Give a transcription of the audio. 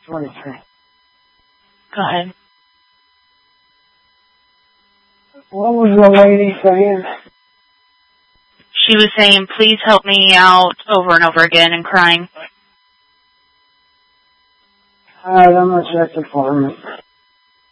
23. Go ahead. What was the lady saying? She was saying, please help me out over and over again and crying. Alright, I'm going to check it for me.